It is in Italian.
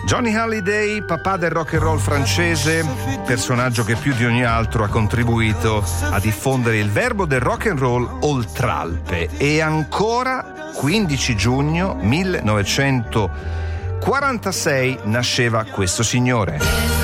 Johnny Hallyday, papà del rock and roll francese, personaggio che più di ogni altro ha contribuito a diffondere il verbo del rock and roll oltralpe. E ancora 15 giugno 1946 nasceva questo signore.